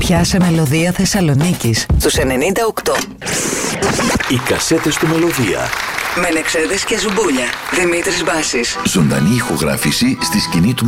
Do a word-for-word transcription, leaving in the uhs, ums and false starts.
Φωτιά σε Μελωδία Θεσσαλονίκης στους ενενήντα οκτώ. Οι κασέτες του Μελωδία. Μενεξέδες και Ζουμπούλια. Δημήτρης Μπάσης. Ζωντανή ηχογράφηση στη σκηνή του